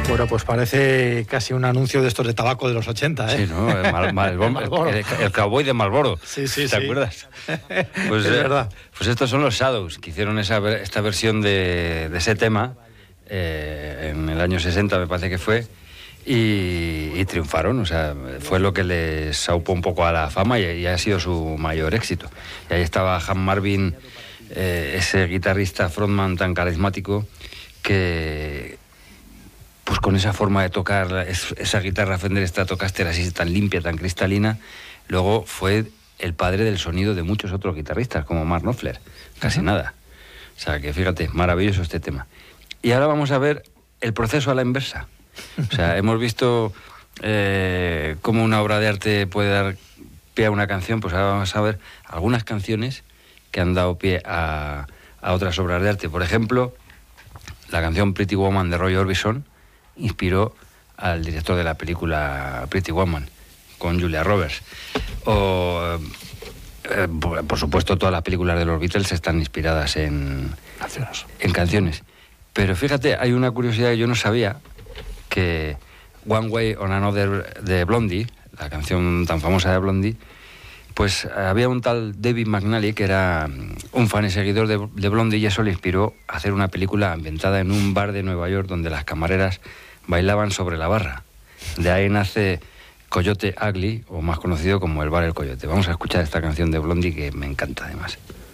Bueno, pues parece casi un anuncio de estos de tabaco de los 80, ¿eh? Sí, ¿no? El cowboy de Marlboro. Sí, sí, ¿Te acuerdas? Pues es verdad. Pues estos son los Shadows, que hicieron esta versión de ese tema en el año 60, me parece que fue, y triunfaron. O sea, fue lo que les aupó un poco a la fama y ha sido su mayor éxito. Y ahí estaba Han Marvin, ese guitarrista frontman tan carismático que... pues con esa forma de tocar, esa guitarra Fender Stratocaster así tan limpia, tan cristalina, luego fue el padre del sonido de muchos otros guitarristas, como Mark Knopfler, casi nada. O sea, que fíjate, maravilloso este tema. Y ahora vamos a ver el proceso a la inversa. O sea, hemos visto cómo una obra de arte puede dar pie a una canción, pues ahora vamos a ver algunas canciones que han dado pie a otras obras de arte. Por ejemplo, la canción Pretty Woman de Roy Orbison inspiró al director de la película Pretty Woman, con Julia Roberts. O, por supuesto, todas las películas de los Beatles están inspiradas en canciones. Pero fíjate, hay una curiosidad que yo no sabía, que One Way or Another de Blondie, la canción tan famosa de Blondie, pues había un tal David McNally que era un fan y seguidor de Blondie, y eso le inspiró a hacer una película ambientada en un bar de Nueva York donde las camareras bailaban sobre la barra. De ahí nace Coyote Ugly, o más conocido como El Bar El Coyote. Vamos a escuchar esta canción de Blondie que me encanta además.